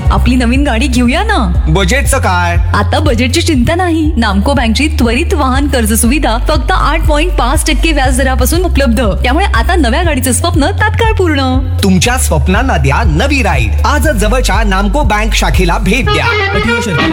आपली नवीन गाडी घेऊया ना. बजेटचं काय? आता बजेटची चिंता नाही. नामको बँकची त्वरित वाहन कर्ज सुविधा फक्त 8.5% व्याज दरापासून उपलब्ध. त्यामुळे आता नव्या गाडीचं स्वप्न तात्काळ पूर्ण. तुमच्या स्वप्नांना द्या नवी राईड. आजच जवळच्या नामको बँक शाखेला भेट द्या.